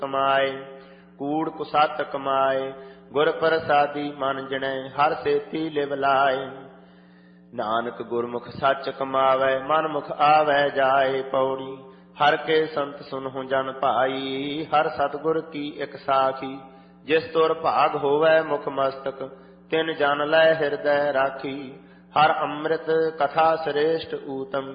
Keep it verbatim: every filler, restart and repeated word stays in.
ਕਮਾਏ। ਕੂੜ ਕੁਸਤ ਕਮਾਏ ਗੁਰ ਪ੍ਰਸਾਦੀ ਮਨ ਜਣੈ ਹਰ ਸੇਤੀ ਲਿਵ ਲਾਏ। ਨਾਨਕ ਗੁਰਮੁਖ ਸੱਚ ਕਮਾਵੈ ਮਨ ਮੁਖ ਆਵੈ ਜਾਏ। ਪੌੜੀ ਹਰ ਕੇ ਸੰਤ ਸੁਨਹੁ ਜਨ ਭਾਈ ਹਰ ਸਤਿਗੁਰ ਕੀ ਇਕ ਸਾਖੀ। ਜਿਸ ਤੁਰ ਭਾਗ ਹੋਵੈ ਮੁਖ ਮਸਤਕ ਤਿਨ ਜਨ ਲੈ ਹਿਰਦੈ ਰਾਖੀ। ਹਰ ਅੰਮ੍ਰਿਤ ਕਥਾ ਸ੍ਰੇਸ਼ਟ ਊਤਮ